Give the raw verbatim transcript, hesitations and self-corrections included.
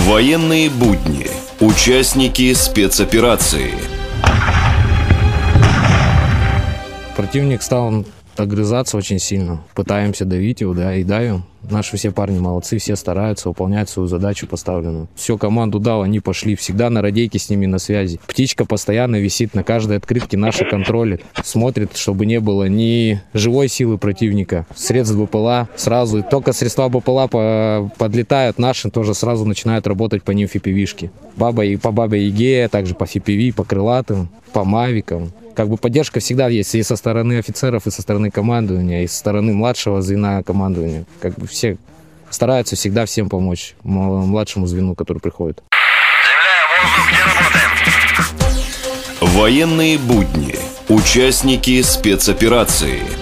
Военные будни. Участники спецоперации. Противник стал огрызаться очень сильно. Пытаемся давить его, да, и давим. Наши все парни молодцы, все стараются выполнять свою задачу поставленную. Все, команду дал, они пошли. Всегда на радейке с ними на связи. Птичка постоянно висит на каждой открытке, наша контролит. Смотрит, чтобы не было ни живой силы противника, средств БПЛА. Сразу, только средства БПЛА по подлетают, наши тоже сразу начинают работать по ним фипивишки. Баба и по Бабе Яге, также по фипиви, по крылатым, по мавикам. Как бы поддержка всегда есть и со стороны офицеров, и со стороны командования, и со стороны младшего звена командования. Как бы все стараются всегда всем помочь, младшему звену, который приходит. Военные будни. Участники спецоперации.